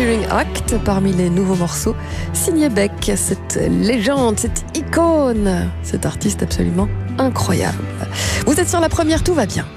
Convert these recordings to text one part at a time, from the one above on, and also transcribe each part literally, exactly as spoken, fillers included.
Balancing Act parmi les nouveaux morceaux. Signé Beck, cette légende, cette icône, cet artiste absolument incroyable. Vous êtes sur la première, tout va bien.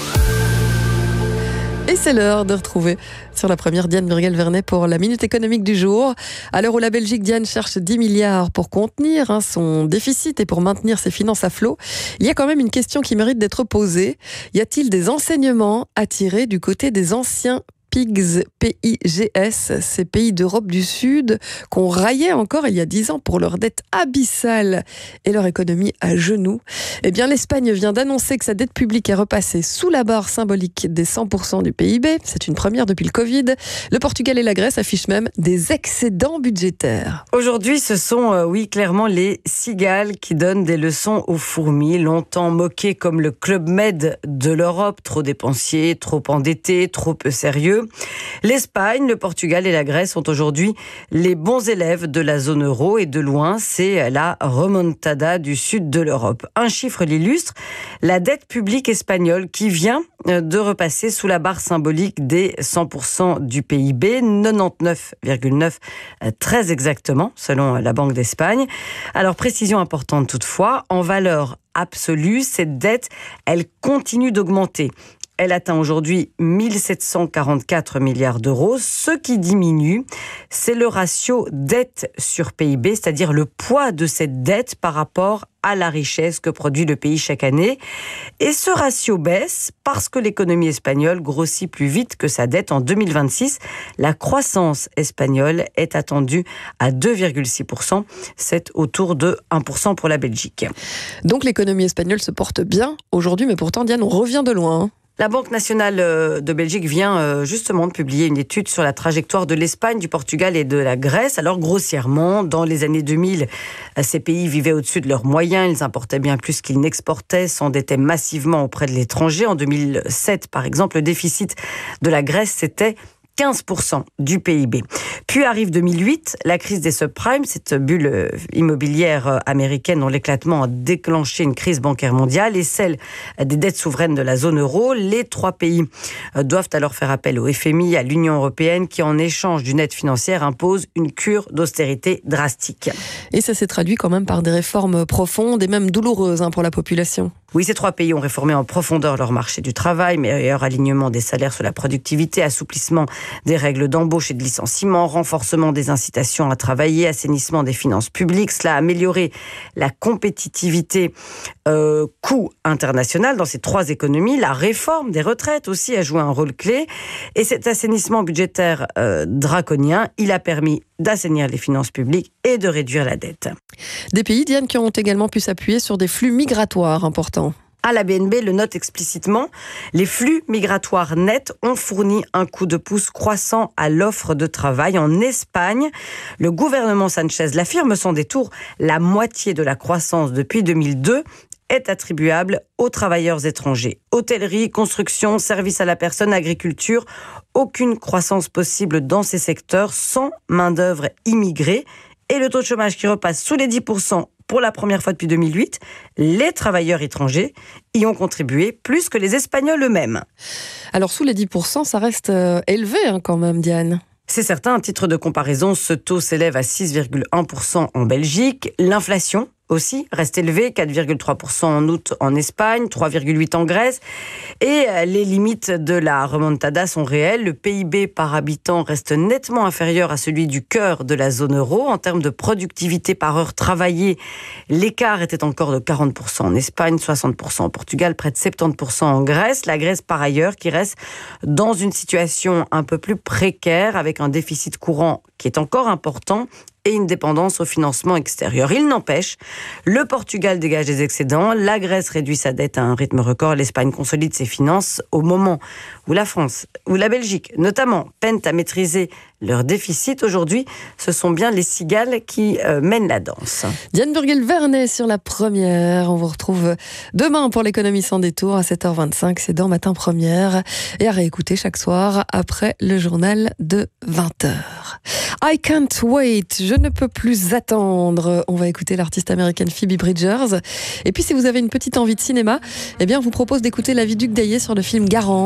Et c'est l'heure de retrouver sur la première Diane Burgel-Vernet pour la Minute économique du jour. À l'heure où la Belgique, Diane, cherche dix milliards pour contenir hein, son déficit et pour maintenir ses finances à flot, il y a quand même une question qui mérite d'être posée. Y a-t-il des enseignements à tirer du côté des anciens PIGS, P I G S, ces pays d'Europe du Sud qu'on raillait encore il y a dix ans pour leur dette abyssale et leur économie à genoux? Eh bien, l'Espagne vient d'annoncer que sa dette publique est repassée sous la barre symbolique des cent pour cent du P I B. C'est une première depuis le Covid. Le Portugal et la Grèce affichent même des excédents budgétaires. Aujourd'hui, ce sont, euh, oui, clairement les cigales qui donnent des leçons aux fourmis, longtemps moquées comme le Club Med de l'Europe, trop dépensier, trop endetté, trop peu sérieux. L'Espagne, le Portugal et la Grèce sont aujourd'hui les bons élèves de la zone euro et de loin, c'est la remontada du sud de l'Europe. Un chiffre l'illustre, la dette publique espagnole qui vient de repasser sous la barre symbolique des cent pour cent du P I B, quatre-vingt-dix-neuf virgule neuf très exactement, selon la Banque d'Espagne. Alors, précision importante toutefois, en valeur absolue, cette dette, elle continue d'augmenter. Elle atteint aujourd'hui mille sept cent quarante-quatre milliards d'euros. Ce qui diminue, c'est le ratio dette sur P I B, c'est-à-dire le poids de cette dette par rapport à la richesse que produit le pays chaque année. Et ce ratio baisse parce que l'économie espagnole grossit plus vite que sa dette. En deux mille vingt-six, la croissance espagnole est attendue à deux virgule six pour cent. C'est autour de un pour cent pour la Belgique. Donc l'économie espagnole se porte bien aujourd'hui, mais pourtant, Diane, on revient de loin, hein. La Banque nationale de Belgique vient justement de publier une étude sur la trajectoire de l'Espagne, du Portugal et de la Grèce. Alors grossièrement, dans les années deux mille, ces pays vivaient au-dessus de leurs moyens. Ils importaient bien plus qu'ils n'exportaient, s'endettaient massivement auprès de l'étranger. En deux mille sept, par exemple, le déficit de la Grèce, c'était quinze pour cent du P I B. Puis arrive deux mille huit, la crise des subprimes, cette bulle immobilière américaine dont l'éclatement a déclenché une crise bancaire mondiale, et celle des dettes souveraines de la zone euro. Les trois pays doivent alors faire appel au F M I, à l'Union européenne, qui en échange d'une aide financière impose une cure d'austérité drastique. Et ça s'est traduit quand même par des réformes profondes et même douloureuses hein, pour la population. Oui, ces trois pays ont réformé en profondeur leur marché du travail, meilleur alignement des salaires sur la productivité, assouplissement des règles d'embauche et de licenciement, renforcement des incitations à travailler, assainissement des finances publiques. Cela a amélioré la compétitivité euh, coût international dans ces trois économies. La réforme des retraites aussi a joué un rôle clé. Et cet assainissement budgétaire euh, draconien, il a permis d'assainir les finances publiques et de réduire la dette. Des pays, Diane, qui ont également pu s'appuyer sur des flux migratoires importants. À la B N B le note explicitement, les flux migratoires nets ont fourni un coup de pouce croissant à l'offre de travail. En Espagne, le gouvernement Sanchez l'affirme sans détour, la moitié de la croissance depuis deux mille deux est attribuable aux travailleurs étrangers. Hôtellerie, construction, services à la personne, agriculture, aucune croissance possible dans ces secteurs sans main-d'œuvre immigrée. Et le taux de chômage qui repasse sous les dix pour cent pour la première fois depuis deux mille huit, les travailleurs étrangers y ont contribué plus que les Espagnols eux-mêmes. Alors sous les dix pour cent, ça reste euh, élevé hein, quand même, Diane. C'est certain, à titre de comparaison, ce taux s'élève à six virgule un pour cent en Belgique. L'inflation aussi reste élevée, quatre virgule trois pour cent en août en Espagne, trois virgule huit pour cent en Grèce. Et les limites de la remontada sont réelles. Le P I B par habitant reste nettement inférieur à celui du cœur de la zone euro. En termes de productivité par heure travaillée, l'écart était encore de quarante pour cent en Espagne, soixante pour cent au Portugal, près de soixante-dix pour cent en Grèce. La Grèce, par ailleurs, qui reste dans une situation un peu plus précaire, avec un déficit courant qui est encore important et une dépendance au financement extérieur. Il n'empêche, le Portugal dégage des excédents, la Grèce réduit sa dette à un rythme record, l'Espagne consolide ses finances au moment où la France, où la Belgique, notamment, peinent à maîtriser leur déficit. Aujourd'hui, ce sont bien les cigales qui euh, mènent la danse. Diane Burgel-Vernet sur la première. On vous retrouve demain pour l'économie sans détour à sept heures vingt-cinq. C'est dans Matin Première et à réécouter chaque soir après le journal de vingt heures. I can't wait. Je ne peux plus attendre. On va écouter l'artiste américaine Phoebe Bridgers. Et puis, si vous avez une petite envie de cinéma, eh bien, on vous propose d'écouter La vie Duc d'Aillé sur le film Garance, le film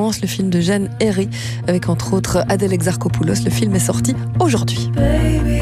film de Jeanne Herry avec entre autres Adèle Exarchopoulos. Le film est sorti aujourd'hui.